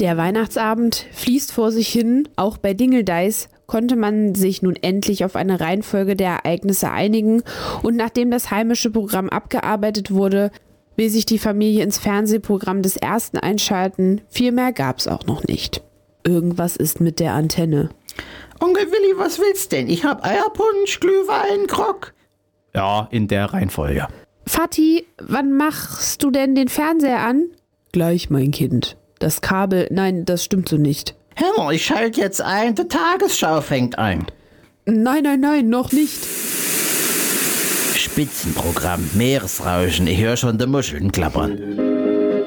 Der Weihnachtsabend fließt vor sich hin. Auch bei Dingeldeis konnte man sich nun endlich auf eine Reihenfolge der Ereignisse einigen. Und nachdem das heimische Programm abgearbeitet wurde, will sich die Familie ins Fernsehprogramm des Ersten einschalten. Viel mehr gab's auch noch nicht. Irgendwas ist mit der Antenne. Onkel Willi, was willst denn? Ich hab Eierpunsch, Glühwein, Grog. Ja, in der Reihenfolge. Vati, wann machst du denn den Fernseher an? Gleich, mein Kind. Das Kabel, nein, das stimmt so nicht. Hammer, ich schalte jetzt ein, die Tagesschau fängt an. Nein, noch nicht. Spitzenprogramm, Meeresrauschen, ich höre schon die Muscheln klappern.